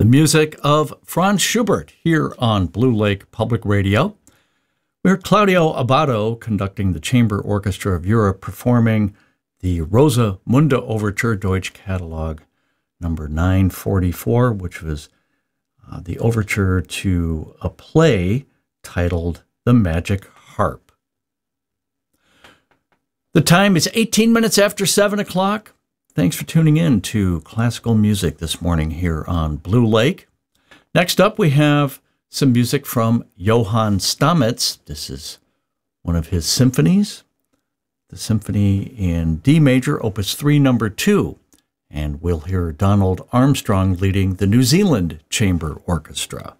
music of Franz Schubert here on Blue Lake Public Radio. We heard Claudio Abbado conducting the Chamber Orchestra of Europe performing the Rosamunde Overture, Deutsch Catalog number 944, which was the overture to a play titled The Magic Harp. The time is 18 minutes after 7 o'clock. Thanks for tuning in to classical music this morning here on Blue Lake. Next up, we have some music from Johann Stamitz. This is one of his symphonies, the Symphony in D major, Opus 3, number 2. And we'll hear Donald Armstrong leading the New Zealand Chamber Orchestra.